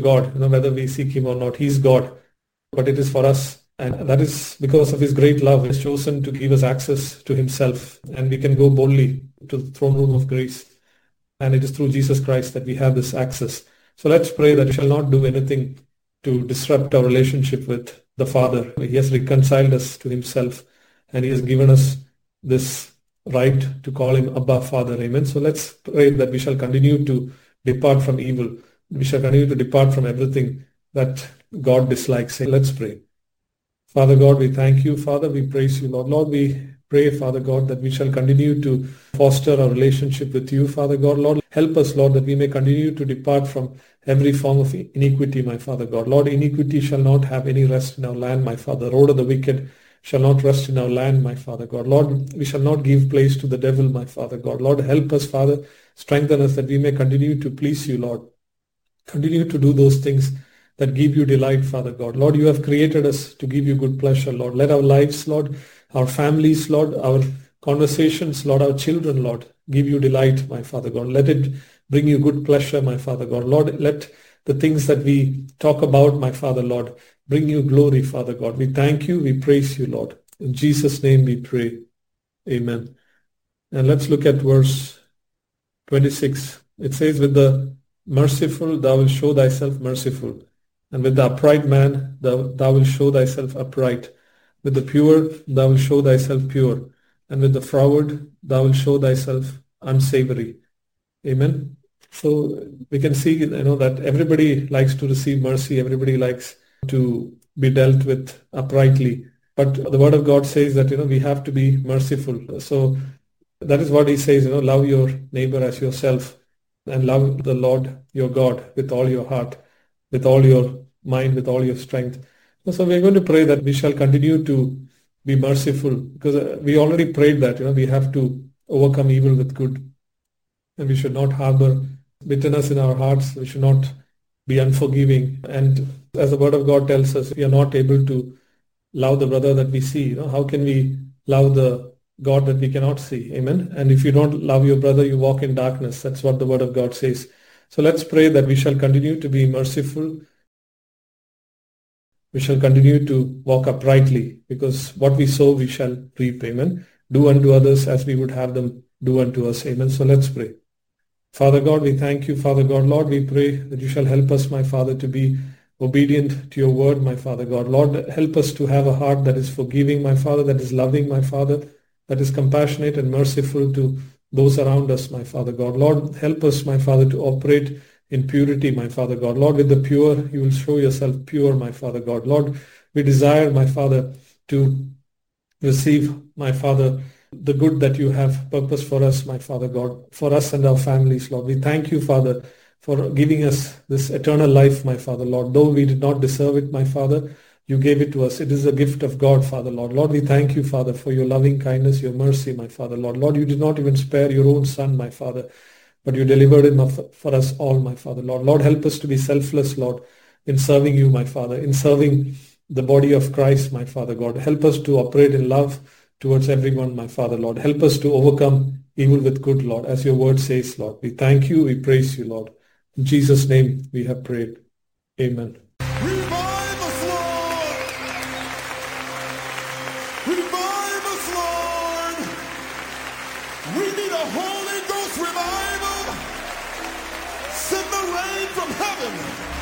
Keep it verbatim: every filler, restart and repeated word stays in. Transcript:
God, you know, whether we seek Him or not. He's God, but it is for us. And that is because of His great love. He has chosen to give us access to Himself, and we can go boldly to the throne room of grace. And it is through Jesus Christ that we have this access. So let's pray that we shall not do anything to disrupt our relationship with the Father. He has reconciled us to Himself, and He has given us this right to call Him Abba, Father. Amen. So let's pray that we shall continue to depart from evil. We shall continue to depart from everything that God dislikes. Let's pray. Father God, we thank You. Father, we praise You, Lord. Lord, we pray, Father God, that we shall continue to foster our relationship with You, Father God. Lord, help us, Lord, that we may continue to depart from every form of iniquity, my Father God. Lord, iniquity shall not have any rest in our land, my Father. The road of the wicked shall not rest in our land, my Father God. Lord, we shall not give place to the devil, my Father God. Lord, help us, Father. Strengthen us that we may continue to please You, Lord. Continue to do those things that give You delight, Father God. Lord, You have created us to give You good pleasure, Lord. Let our lives, Lord, our families, Lord, our conversations, Lord, our children, Lord, give You delight, my Father God. Let it bring You good pleasure, my Father God. Lord, let the things that we talk about, my Father, Lord, bring You glory, Father God. We thank You, we praise You, Lord. In Jesus' name we pray. Amen. And let's look at verse twenty-six. It says, with the merciful thou wilt show thyself merciful, and with the upright man thou, thou wilt show thyself upright. With the pure thou wilt show thyself pure, and with the froward thou wilt show thyself unsavory. Amen. So we can see, you know, that everybody likes to receive mercy. Everybody likes to be dealt with uprightly. But the Word of God says that, you know, we have to be merciful. So that is what He says, you know, love your neighbor as yourself, and love the Lord your God with all your heart, with all your mind, with all your strength. So we're going to pray that we shall continue to be merciful, because we already prayed that, you know, we have to overcome evil with good, and we should not harbor bitterness in our hearts. We should not be unforgiving. And as the Word of God tells us, we are not able to love the brother that we see. You know, how can we love the God that we cannot see? Amen. And if you don't love your brother, you walk in darkness. That's what the Word of God says. So let's pray that we shall continue to be merciful. We shall continue to walk uprightly, because what we sow, we shall reap. Amen. Do unto others as we would have them do unto us. Amen. So let's pray. Father God, we thank You, Father God. Lord, we pray that You shall help us, my Father, to be obedient to Your word, my Father God. Lord, help us to have a heart that is forgiving, my Father, that is loving, my Father, that is compassionate and merciful to those around us, my Father God. Lord, help us, my Father, to operate in purity, my Father God. Lord, with the pure, You will show Yourself pure, my Father God. Lord, we desire, my Father, to receive, my Father, the good that You have purposed for us, my Father God, for us and our families, Lord. We thank You, Father, for giving us this eternal life, my Father, Lord. Though we did not deserve it, my Father, You gave it to us. It is a gift of God, Father, Lord. Lord, we thank You, Father, for Your loving kindness, Your mercy, my Father, Lord. Lord, You did not even spare Your own Son, my Father, but You delivered Him for us all, my Father, Lord. Lord, help us to be selfless, Lord, in serving You, my Father, in serving the body of Christ, my Father God. Help us to operate in love towards everyone, my Father, Lord. Help us to overcome evil with good, Lord, as Your word says, Lord. We thank You, we praise You, Lord. In Jesus' name we have prayed. Amen. Revive us, Lord! Revive us, Lord! We need a Holy Ghost revival! Send the rain from heaven!